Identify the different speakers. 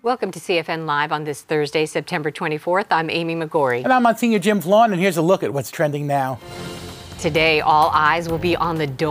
Speaker 1: Welcome to CFN Live on this Thursday, September 24th. I'm Amy McGorry.
Speaker 2: And I'm Monsignor Jim Flawn, and here's a look at what's trending now.
Speaker 1: Today, all eyes will be on the